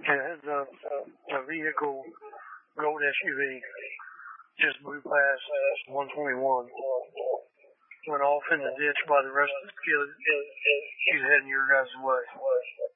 And the vehicle, gold SUV, just blew past 121. Went off in the ditch by the rest of the skillet. She's heading your guys' way.